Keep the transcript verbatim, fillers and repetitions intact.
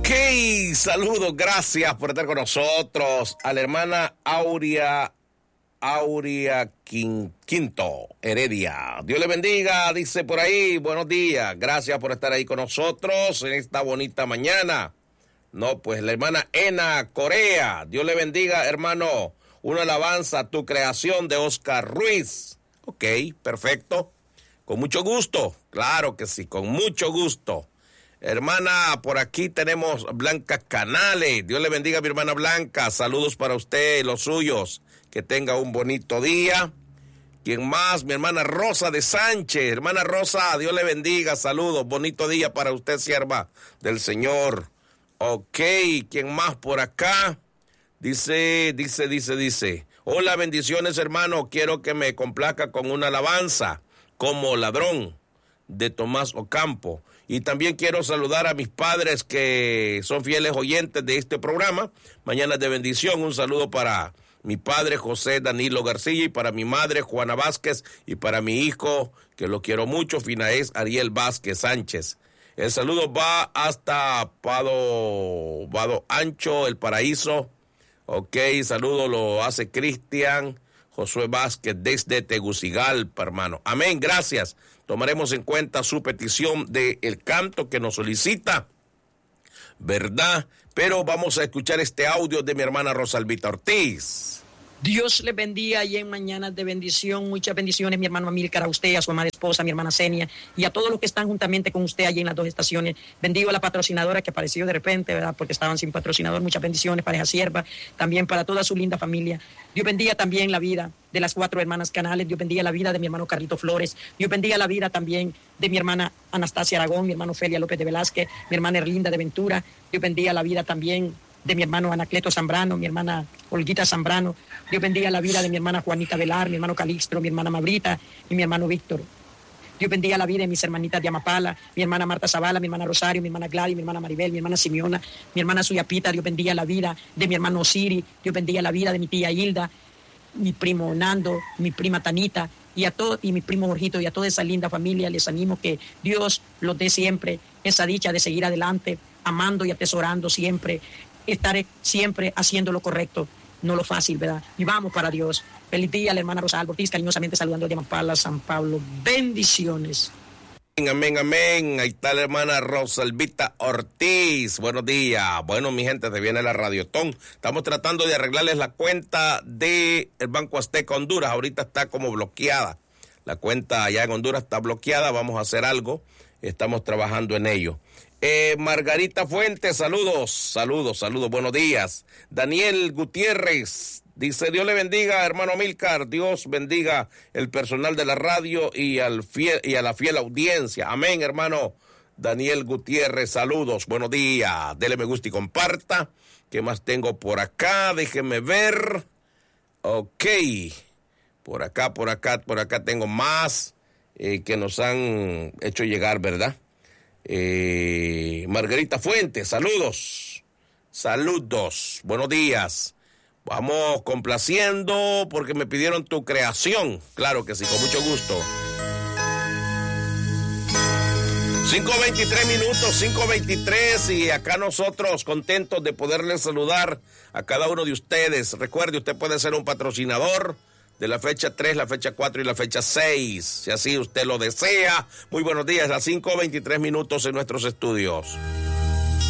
Ok, saludos, gracias por estar con nosotros. A la hermana Aurea, Aurea Quinto Heredia. Dios le bendiga, dice por ahí, buenos días. Gracias por estar ahí con nosotros en esta bonita mañana. No, pues la hermana Ena Corea. Dios le bendiga, hermano. Una alabanza a tu creación de Oscar Ruiz. Ok, perfecto. Con mucho gusto. Claro que sí, con mucho gusto. Hermana, por aquí tenemos Blanca Canales. Dios le bendiga a mi hermana Blanca. Saludos para usted y los suyos. Que tenga un bonito día. ¿Quién más? Mi hermana Rosa de Sánchez. Hermana Rosa, Dios le bendiga. Saludos. Bonito día para usted, sierva del Señor. Ok, ¿quién más por acá? Dice, dice, dice, dice. Hola, bendiciones, hermano. Quiero que me complazca con una alabanza. Como ladrón, de Tomás Ocampo. Y también quiero saludar a mis padres que son fieles oyentes de este programa. Mañana de bendición. Un saludo para mi padre José Danilo García y para mi madre Juana Vázquez y para mi hijo, que lo quiero mucho, Finaez Ariel Vázquez Sánchez. El saludo va hasta Pado, Vado Ancho, El Paraíso. Ok, saludo lo hace Cristian Josué Vázquez desde Tegucigalpa, hermano. Amén, gracias. Tomaremos en cuenta su petición de el canto que nos solicita, ¿verdad? Pero vamos a escuchar este audio de mi hermana Rosalvita Ortiz. Dios les bendiga y en mañanas de bendición, muchas bendiciones, mi hermano Amílcar, a usted, a su amada esposa, a mi hermana Senia y a todos los que están juntamente con usted allí en las dos estaciones. Bendigo a la patrocinadora que apareció de repente, ¿verdad? Porque estaban sin patrocinador. Muchas bendiciones para esa sierva, también para toda su linda familia. Dios bendiga también la vida de las cuatro hermanas Canales. Dios bendiga la vida de mi hermano Carlito Flores. Dios bendiga la vida también de mi hermana Anastasia Aragón, mi hermano Felia López de Velázquez, mi hermana Erlinda de Ventura. Dios bendiga la vida también de mi hermano Anacleto Zambrano, mi hermana Olguita Zambrano. Dios bendiga la vida de mi hermana Juanita Velar, mi hermano Calixto, mi hermana Mabrita y mi hermano Víctor. Dios bendiga la vida de mis hermanitas de Amapala, mi hermana Marta Zavala, mi hermana Rosario, mi hermana Gladys, mi hermana Maribel, mi hermana Simeona, mi hermana Suyapita. Dios bendiga la vida de mi hermano Osiri. Dios bendiga la vida de mi tía Hilda, mi primo Nando, mi prima Tanita y a todo, y mi primo Jorgito y a toda esa linda familia. Les animo que Dios los dé siempre esa dicha de seguir adelante, amando y atesorando siempre. Estaré siempre haciendo lo correcto, no lo fácil, ¿verdad? Y vamos para Dios. Feliz día, la hermana Rosa Ortiz, cariñosamente saludando de Amapala, San Pablo. Bendiciones. Amén, amén. Ahí está la hermana Rosalvita Ortiz. Buenos días. Bueno, mi gente, te viene la Radiotón. Estamos tratando de arreglarles la cuenta del Banco Azteca Honduras. Ahorita está como bloqueada. La cuenta allá en Honduras está bloqueada. Vamos a hacer algo. Estamos trabajando en ello. Eh, Margarita Fuentes, saludos, saludos, saludos, buenos días. Daniel Gutiérrez dice, Dios le bendiga, hermano Amílcar, Dios bendiga el personal de la radio y, al fiel, y a la fiel audiencia. Amén, hermano Daniel Gutiérrez, saludos, buenos días. Dele me gusta y comparta. ¿Qué más tengo por acá? Déjenme ver. Ok, por acá, por acá, por acá tengo más eh, que nos han hecho llegar, ¿verdad? Eh, Margarita Fuentes, saludos, saludos, buenos días. Vamos complaciendo porque me pidieron tu creación. Claro que sí, con mucho gusto. cinco veintitrés minutos, cinco veintitrés, y acá nosotros contentos de poderles saludar a cada uno de ustedes. Recuerde, usted puede ser un patrocinador de la fecha tres, la fecha cuatro y la fecha seis, si así usted lo desea. Muy buenos días, a cinco veintitrés minutos en nuestros estudios.